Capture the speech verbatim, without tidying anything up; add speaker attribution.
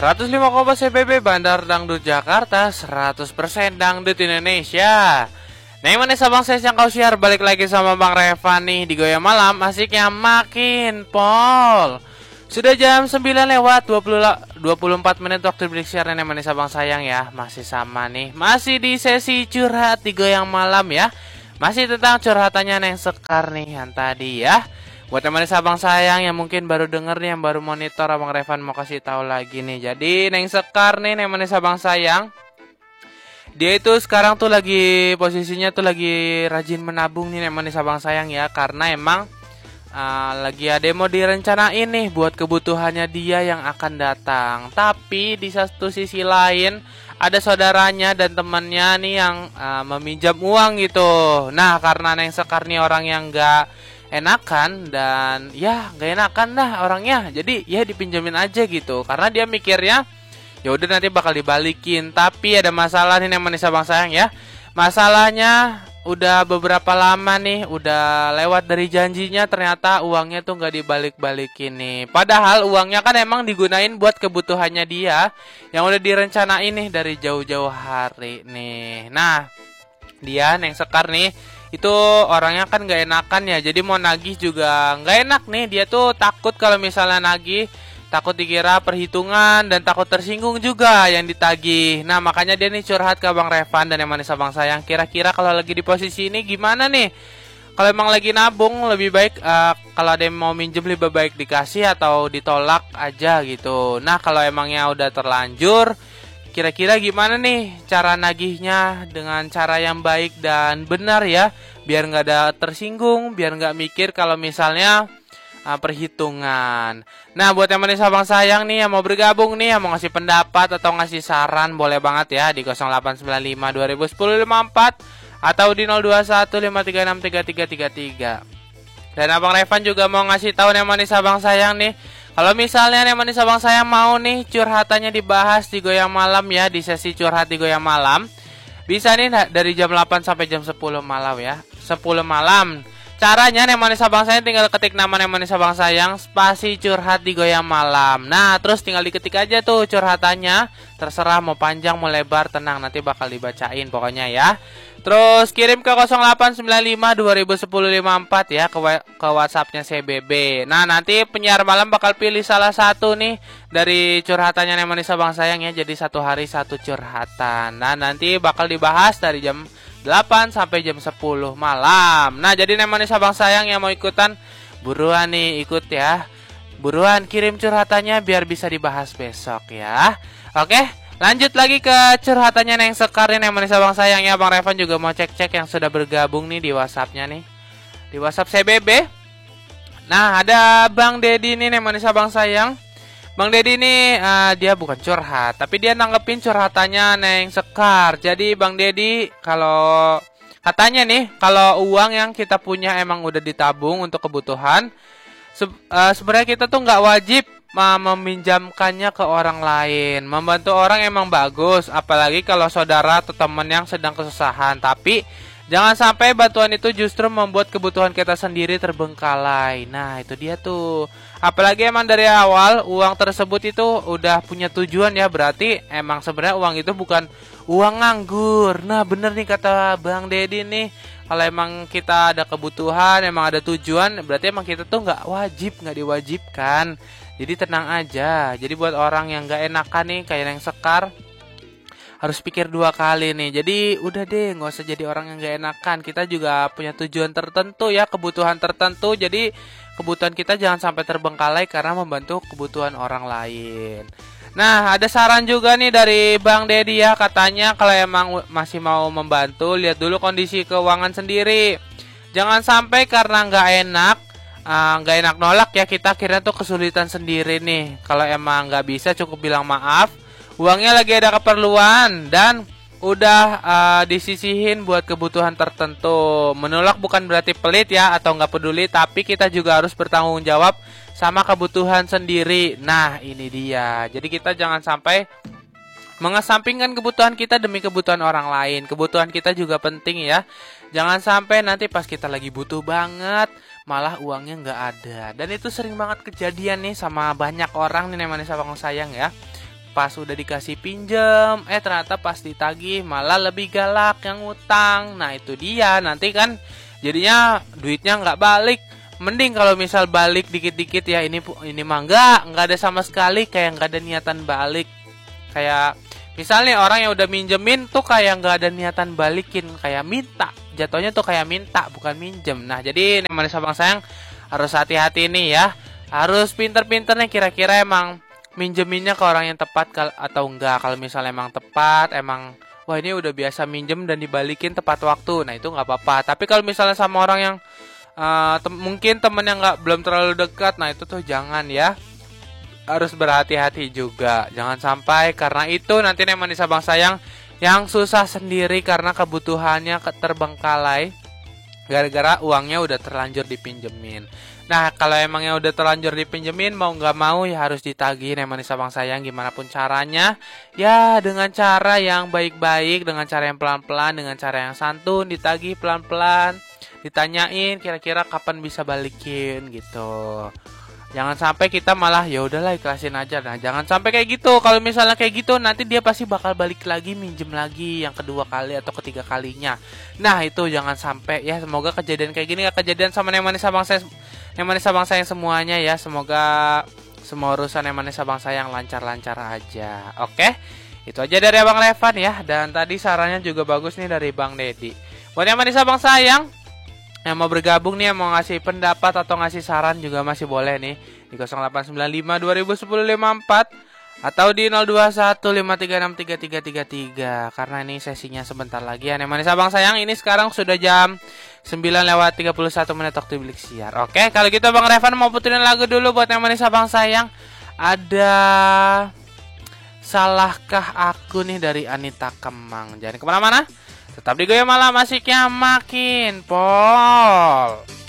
Speaker 1: seratus lima koma satu C B B Bandar Dangdut Jakarta, seratus persen Dangdut Indonesia. Nah, yang mana sabang saya yang kau share, balik lagi sama Bang Revan nih di Goyang Malam, asiknya makin pol. Sudah jam sembilan lewat dua puluh, dua puluh empat menit waktu break siaran yang mana sabang sayang ya. Masih sama nih, masih di sesi curhat di Goyang Malam ya. Masih tentang curhatannya Neng Sekar nih yang tadi ya. Buat teman sabang sayang yang mungkin baru denger nih, yang baru monitor, Abang Revan mau kasih tahu lagi nih. Jadi Neng Sekar nih, teman sabang sayang, dia itu sekarang tuh lagi posisinya tuh lagi rajin menabung nih, teman sabang sayang ya. Karena emang uh, lagi ada mau direncanain nih buat kebutuhannya dia yang akan datang. Tapi di satu sisi lain ada saudaranya dan temannya nih yang uh, meminjam uang gitu. Nah, karena Neng Sekar nih orang yang gak enakan dan ya gak enakan dah orangnya, jadi ya dipinjemin aja gitu. Karena dia mikirnya ya udah nanti bakal dibalikin. Tapi ada masalah nih yang manis abang sayang ya. Masalahnya udah beberapa lama nih, udah lewat dari janjinya, ternyata uangnya tuh gak dibalik-balikin nih. Padahal uangnya kan emang digunain buat kebutuhannya dia yang udah direncanain nih dari jauh-jauh hari nih. Nah, dia Neng Sekar nih itu orangnya kan gak enakan ya. Jadi mau nagih juga gak enak nih. Dia tuh takut kalau misalnya nagih, takut dikira perhitungan dan takut tersinggung juga yang ditagih. Nah, makanya dia nih curhat ke Bang Revan dan yang manis abang sayang. Kira-kira kalau lagi di posisi ini gimana nih? Kalau emang lagi nabung lebih baik uh, kalau ada yang mau minjem lebih baik dikasih atau ditolak aja gitu. Nah, kalau emangnya udah terlanjur, kira-kira gimana nih cara nagihnya dengan cara yang baik dan benar ya, biar nggak ada tersinggung, biar nggak mikir kalau misalnya uh, perhitungan. Nah, buat yang manis abang sayang nih yang mau bergabung nih, yang mau ngasih pendapat atau ngasih saran, boleh banget ya di nol delapan sembilan lima dua nol satu nol lima empat atau di nol dua satu lima tiga enam tiga tiga tiga tiga. Dan Abang Revan juga mau ngasih tahu yang manis abang sayang nih, kalau misalnya yang manis abang sayang mau nih curhatannya dibahas di Goyang Malam ya, di sesi curhat di Goyang Malam, bisa nih dari jam delapan sampai jam sepuluh malam ya. sepuluh malam. Caranya yang manis abang sayang tinggal ketik nama yang manis abang sayang spasi curhat di Goyang Malam. Nah, terus tinggal diketik aja tuh curhatannya. Terserah mau panjang mau lebar, tenang nanti bakal dibacain pokoknya ya. Terus kirim ke nol delapan sembilan lima dua nol satu nol lima empat ya, ke, ke WhatsAppnya C B B. Nah, nanti penyiar malam bakal pilih salah satu nih dari curhatannya yang manis abang sayang ya. Jadi satu hari satu curhatan. Nah, nanti bakal dibahas dari jam delapan sampai jam sepuluh malam. Nah, jadi yang manis abang sayang yang mau ikutan, buruan nih ikut ya. Buruan kirim curhatannya biar bisa dibahas besok ya. Oke, lanjut lagi ke curhatannya Neng Sekar yang manis abang sayang ya. Bang Revan juga mau cek-cek yang sudah bergabung nih di WhatsAppnya nih, di WhatsApp C B B. Nah, ada Bang Dedi nih yang manis abang sayang. Bang Dedi ini uh, dia bukan curhat, tapi dia nanggepin curhatannya Neng Sekar. Jadi Bang Dedi kalau katanya nih, kalau uang yang kita punya emang udah ditabung untuk kebutuhan, se uh, sebenarnya kita tuh nggak wajib uh, meminjamkannya ke orang lain. Membantu orang emang bagus, apalagi kalau saudara atau teman yang sedang kesusahan. Tapi jangan sampai bantuan itu justru membuat kebutuhan kita sendiri terbengkalai. Nah, itu dia tuh. Apalagi emang dari awal uang tersebut itu udah punya tujuan ya. Berarti emang sebenarnya uang itu bukan uang nganggur. Nah, bener nih kata Bang Dedi nih. Kalau emang kita ada kebutuhan, emang ada tujuan, berarti emang kita tuh gak wajib, gak diwajibkan. Jadi tenang aja. Jadi buat orang yang gak enakan nih kayak yang Sekar, harus pikir dua kali nih. Jadi udah deh, nggak usah jadi orang yang gak enakan. Kita juga punya tujuan tertentu ya, kebutuhan tertentu. Jadi kebutuhan kita jangan sampai terbengkalai karena membantu kebutuhan orang lain. Nah, ada saran juga nih dari Bang Dedi ya. Katanya kalau emang masih mau membantu, lihat dulu kondisi keuangan sendiri. Jangan sampai karena nggak enak, nggak uh, enak nolak ya, kita akhirnya tuh kesulitan sendiri nih. Kalau emang nggak bisa, cukup bilang maaf. Uangnya lagi ada keperluan dan udah uh, disisihin buat kebutuhan tertentu. Menolak bukan berarti pelit ya atau nggak peduli, tapi kita juga harus bertanggung jawab sama kebutuhan sendiri. Nah, ini dia. Jadi kita jangan sampai mengesampingkan kebutuhan kita demi kebutuhan orang lain. Kebutuhan kita juga penting ya. Jangan sampai nanti pas kita lagi butuh banget, malah uangnya nggak ada. Dan itu sering banget kejadian nih sama banyak orang nih, manis abang sayang ya. pas udah dikasih pinjem, eh ternyata pas ditagih malah lebih galak yang ngutang. Nah itu dia, nanti kan jadinya duitnya nggak balik. Mending kalau misal balik dikit-dikit ya, ini ini mah nggak nggak ada sama sekali, kayak nggak ada niatan balik. Kayak misalnya orang yang udah minjemin tuh kayak nggak ada niatan balikin, kayak minta, jatuhnya tuh kayak minta bukan minjem. Nah jadi Neng Manis Abang Sayang harus hati-hati nih ya, harus pinter-pinter nih kira-kira emang minjeminnya ke orang yang tepat atau enggak. Kalau misalnya emang tepat, emang wah ini udah biasa minjem dan dibalikin tepat waktu, nah itu nggak apa-apa. Tapi kalau misalnya sama orang yang uh, tem mungkin temen yang nggak belum terlalu dekat, nah itu tuh jangan ya, harus berhati-hati juga. Jangan sampai karena itu nanti Neng Manis Abang Sayang yang susah sendiri karena kebutuhannya terbengkalai gara-gara uangnya udah terlanjur dipinjemin. Nah kalau emangnya udah terlanjur dipinjemin, mau nggak mau ya harus ditagih Neng Manis Abang Sayang gimana pun caranya. Ya dengan cara yang baik-baik, dengan cara yang pelan-pelan, dengan cara yang santun, ditagih pelan-pelan, ditanyain kira-kira kapan bisa balikin gitu. Jangan sampai kita malah ya udahlah ikhlasin aja. Nah, jangan sampai kayak gitu. Kalau misalnya kayak gitu nanti dia pasti bakal balik lagi minjem lagi yang kedua kali atau ketiga kalinya. Nah, itu jangan sampai ya. Semoga kejadian kayak gini gak kejadian sama Neng Manis Abang Sayang. Neng Manis Abang Sayang semuanya ya. Semoga semua urusan Neng Manis Abang Sayang lancar-lancar aja. Oke? Itu aja dari Abang Revan ya. Dan tadi sarannya juga bagus nih dari Bang Dedi. Buat Neng Manis Abang Sayang yang mau bergabung nih, yang mau ngasih pendapat atau ngasih saran juga masih boleh nih di nol delapan sembilan lima dua nol satu nol lima empat atau di nol dua satu lima tiga enam tiga tiga tiga tiga, karena ini sesinya sebentar lagi ya Neng Manis Abang Sayang. Ini sekarang sudah jam sembilan lewat tiga puluh satu menit waktu Bilik Siar. Oke, kalau gitu Bang Revan mau puterin lagu dulu buat Neng Manis Abang Sayang. Ada Salahkah Aku nih dari Anita Kemang. Jangan kemana-mana, tetap di Goyang Malam, asiknya makin pol.